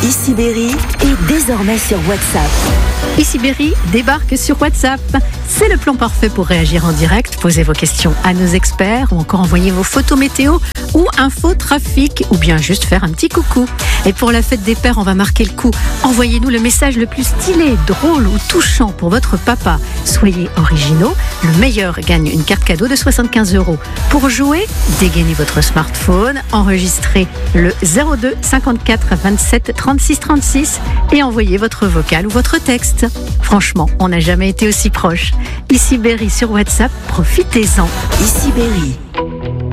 Ici Berry est désormais sur WhatsApp. Ici Berry débarque sur WhatsApp. C'est le plan parfait pour réagir en direct, poser vos questions à nos experts ou encore envoyer vos photos météo ou info trafic ou bien juste faire un petit coucou. Et pour la fête des pères, on va marquer le coup. Envoyez-nous le message le plus stylé, drôle ou touchant pour votre papa. Soyez originaux. Le meilleur gagne une carte cadeau de 75 €. Pour jouer, dégainez votre smartphone, enregistrez le 02 54 27 36 36 et envoyez votre vocal ou votre texte. Franchement, on n'a jamais été aussi proche. Ici Berry sur WhatsApp, profitez-en. Ici Berry.